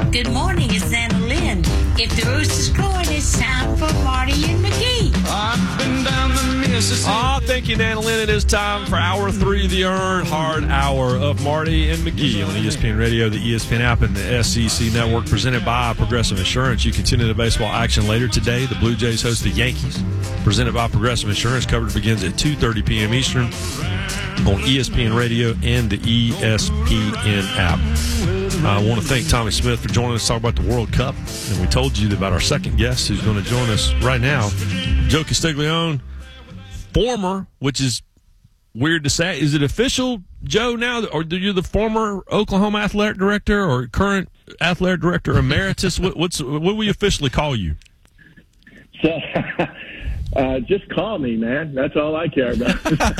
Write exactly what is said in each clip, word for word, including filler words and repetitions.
Good morning, it's Anna Lynn. If the rooster's crowing, it's time for Marty and McGee. I've been down the Mississippi. Oh, thank you, Nana Lynn. It is time for hour three of the Earned Hard Hour of Marty and McGee on E S P N Radio, the E S P N app, and the S E C Network, presented by Progressive Insurance. You continue the baseball action later today. The Blue Jays host the Yankees, presented by Progressive Insurance. Coverage begins at two thirty p.m. Eastern on E S P N Radio and the E S P N app. I want to thank Tommy Smith for joining us to talk about the World Cup. And we told you about our second guest who's going to join us right now, Joe Castiglione, former, which is weird to say. Is it official, Joe, now? Or are you the former Oklahoma athletic director or current athletic director emeritus? what, what's, what will we officially call you? So, uh, just call me, man. That's all I care about.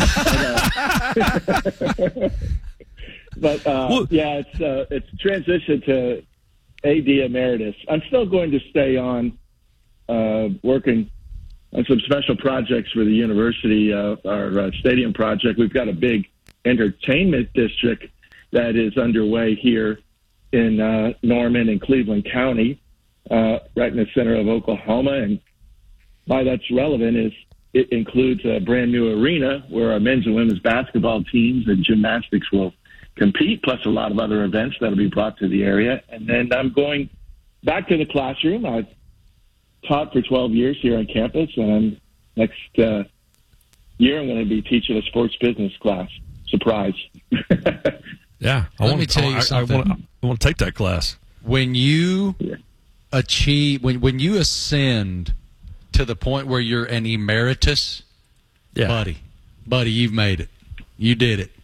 But, uh, well, yeah, it's uh, it's transitioned to A D emeritus. I'm still going to stay on uh, working on some special projects for the university, uh, our uh, stadium project. We've got a big entertainment district that is underway here in uh, Norman and Cleveland County, uh, right in the center of Oklahoma. And why that's relevant is it includes a brand new arena where our men's and women's basketball teams and gymnastics will compete, plus a lot of other events that will be brought to the area. And then I'm going back to the classroom. I've taught for twelve years here on campus, and I'm, next uh, year I'm going to be teaching a sports business class. Surprise. Yeah. I Let want me to, tell you I, something. I, want, I want to take that class. When you Yeah. achieve, when, when you ascend to the point where you're an emeritus, Yeah. buddy, buddy, you've made it. You did it.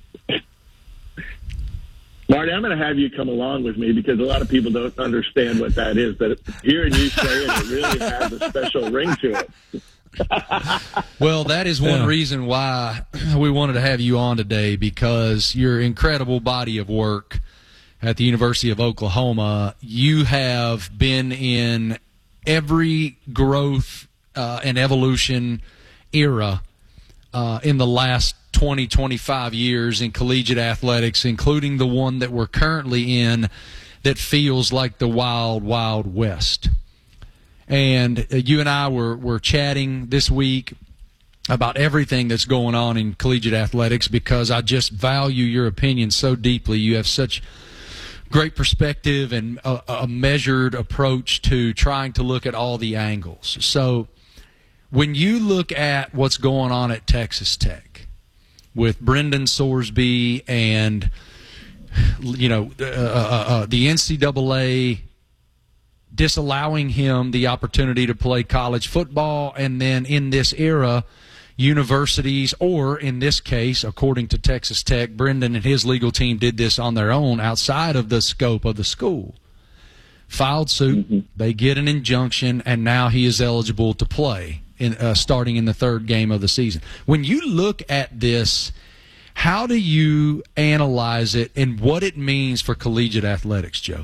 Marty, I'm going to have you come along with me because a lot of people don't understand what that is. But hearing you say it, it really has a special ring to it. Well, that is one Yeah. reason why we wanted to have you on today, because your incredible body of work at the University of Oklahoma, you have been in every growth uh, and evolution era uh, in the last twenty, twenty-five years in collegiate athletics, including the one that we're currently in that feels like the wild, wild west. And uh, you and I were, were chatting this week about everything that's going on in collegiate athletics, because I just value your opinion so deeply. You have such great perspective and a, a measured approach to trying to look at all the angles. So when you look at what's going on at Texas Tech, with Brendan Sorsby and, you know, uh, uh, uh, the N C double A disallowing him the opportunity to play college football, and then in this era, universities, or in this case, according to Texas Tech, Brendan and his legal team did this on their own outside of the scope of the school. Filed suit, mm-hmm. They get an injunction, and now he is eligible to play. In, uh, starting in the third game of the season. When you look at this, how do you analyze it and what it means for collegiate athletics, Joe?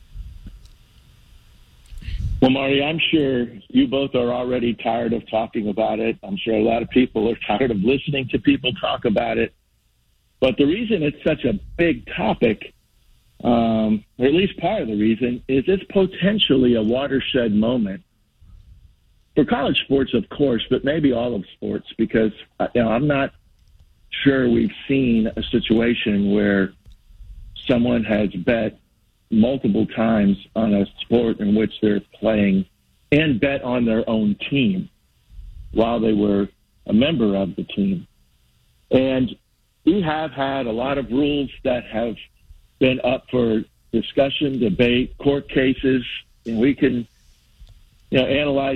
Well, Marty, I'm sure you both are already tired of talking about it. I'm sure a lot of people are tired of listening to people talk about it. But the reason it's such a big topic, um, or at least part of the reason, is it's potentially a watershed moment for college sports, of course, but maybe all of sports, because you know, I'm not sure we've seen a situation where someone has bet multiple times on a sport in which they're playing and bet on their own team while they were a member of the team. And we have had a lot of rules that have been up for discussion, debate, court cases, and we can, you know, analyze